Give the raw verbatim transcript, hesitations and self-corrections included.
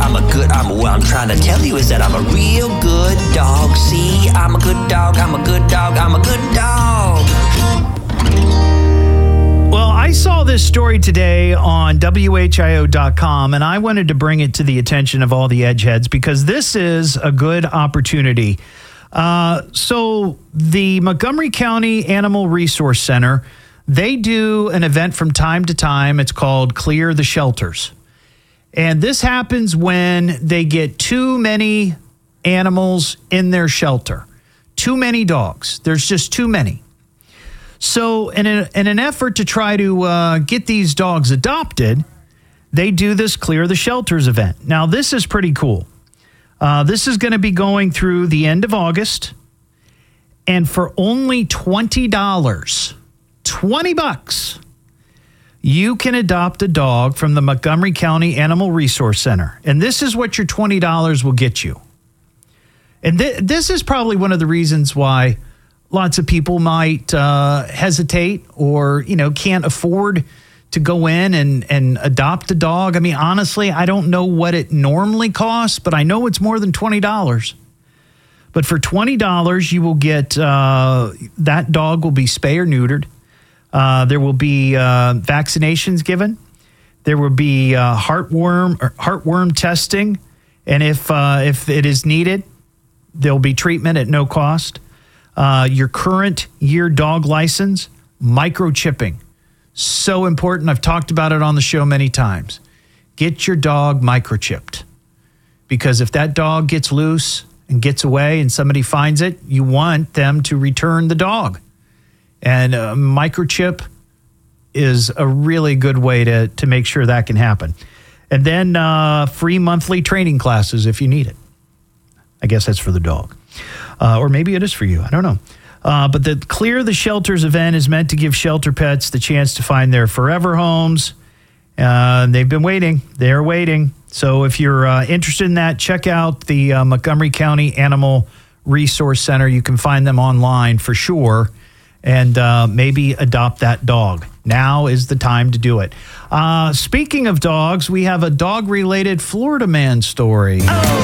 I'm a good, I'm, what I'm trying to tell you is that I'm a real good dog. See, I'm a good dog, I'm a good dog, I'm a good dog. Well, I saw this story today on W H I O dot com, and I wanted to bring it to the attention of all the edgeheads because this is a good opportunity. Uh, so the Montgomery County Animal Resource Center, they do an event from time to time. It's called Clear the Shelters. And this happens when they get too many animals in their shelter. Too many dogs. There's just too many. So in, a, in an effort to try to uh, get these dogs adopted, they do this Clear the Shelters event. Now, this is pretty cool. Uh, this is going to be going through the end of August. And for only twenty dollars, twenty bucks, you can adopt a dog from the Montgomery County Animal Resource Center. And this is what your twenty dollars will get you. And th- this is probably one of the reasons why lots of people might uh, hesitate or, you know, can't afford to go in and, and adopt a dog. I mean, honestly, I don't know what it normally costs, but I know it's more than twenty dollars. But for twenty dollars, you will get, uh, that dog will be spay or neutered. Uh, there will be uh, vaccinations given. There will be uh, heartworm or heartworm testing. And if uh, if it is needed, there'll be treatment at no cost. Uh, your current year dog license, microchipping. So important. I've talked about it on the show many times. Get your dog microchipped. Because if that dog gets loose and gets away and somebody finds it, you want them to return the dog. And a microchip is a really good way to, to make sure that can happen. And then uh, free monthly training classes if you need it. I guess that's for the dog. Uh, or maybe it is for you. I don't know. Uh, but the Clear the Shelters event is meant to give shelter pets the chance to find their forever homes. Uh, they've been waiting. They're waiting. So if you're uh, interested in that, check out the uh, Montgomery County Animal Resource Center. You can find them online for sure. And uh, maybe adopt that dog. Now is the time to do it. Uh, speaking of dogs, we have a dog-related Florida man story. Oh.